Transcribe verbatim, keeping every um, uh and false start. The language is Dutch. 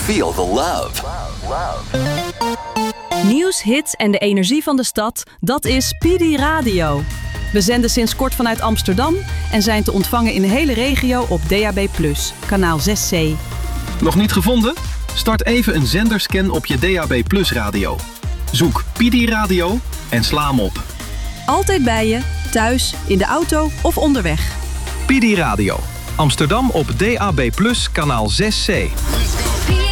Feel the love. Nieuws, hits en de energie van de stad, dat is P D Radio. We zenden sinds kort vanuit Amsterdam en zijn te ontvangen in de hele regio op D A B plus, kanaal zes C. Nog niet gevonden? Start even een zenderscan op je D A B plus radio. Zoek P D Radio en sla hem op. Altijd bij je, thuis, in de auto of onderweg. P D Radio. Amsterdam op D A B plus, kanaal zes C.